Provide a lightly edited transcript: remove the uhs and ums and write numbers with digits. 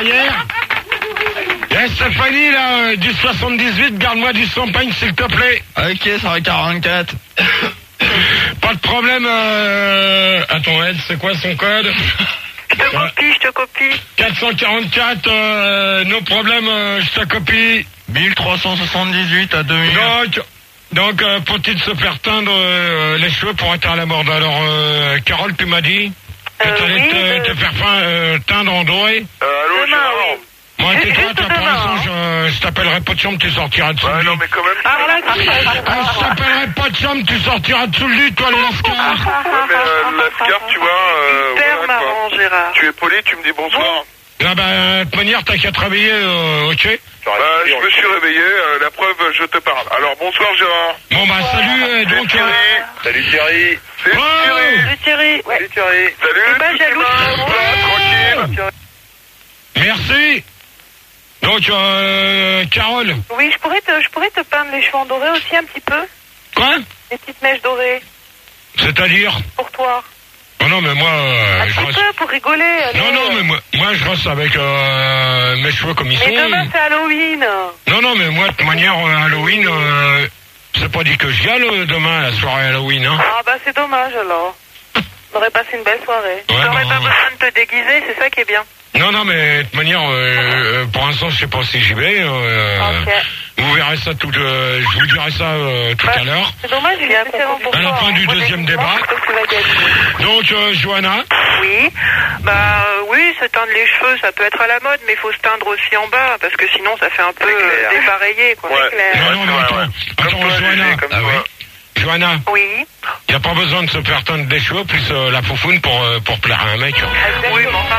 derrière. Eh Stéphanie, là, du 78, garde-moi du champagne, s'il te plaît. Ok, ça va 44. Pas de problème, Attends, elle, c'est quoi son code? Je te copie. 444, nos problèmes, je te copie. 1378 à 2000. Donc, faut-il se faire teindre les cheveux pour être à la mode? Alors, Carole, tu m'as dit que tu allais te faire teindre en doré? Allô, Gérard? Moi, tais-toi, pour l'instant, je t'appellerai pas de chambre, tu sortiras dessous le lit. Non, mais quand même. Je t'appellerai pas de chambre, tu sortiras dessous le lit, toi, le lascar. Ouais, mais Lascar, tu vois... Super marrant, Gérard. Tu es poli, tu me dis bonsoir. Ah bah, de toute manière, t'as qu'à te réveiller, ok? Je me suis réveillé, la preuve, je te parle. Alors, bonsoir, Gérard. Bon bah, salut, donc... Salut, Thierry. Oh Salut Thierry. Salut, Thierry. Salut, T'es pas jaloux, tranquille. Merci. Donc, Carole. Oui, je pourrais te peindre les cheveux en doré aussi un petit peu. Quoi? Des petites mèches dorées. C'est-à-dire? Pour toi. Oh non, mais moi... Un petit peu, pour rigoler. Allez. Non, mais moi, je reste avec mes cheveux comme ils sont. Mais demain, c'est Halloween. Non, mais moi, de toute manière, Halloween, c'est pas dit que j'y aille demain, la soirée Halloween, hein. Ah bah, c'est dommage, alors. On aurait passé une belle soirée. Ouais, T'aurais pas besoin de te déguiser, c'est ça qui est bien. Non, mais de toute manière, pour l'instant, je sais pas si j'y vais. Ok. Vous verrez ça je vous dirai ça tout à l'heure. C'est dommage, il y a un concours pour À la fin du deuxième débat. Donc, Johanna. Oui. Oui, se teindre les cheveux, ça peut être à la mode, mais il faut se teindre aussi en bas, parce que sinon, ça fait un peu dépareillé, quoi. Ouais. C'est clair. Non, mais attends, Johanna. Comme toi. Johanna, Oui. il n'y a pas besoin de se faire teindre des cheveux, plus la foufoune pour plaire à un mec. Oui, mais enfin,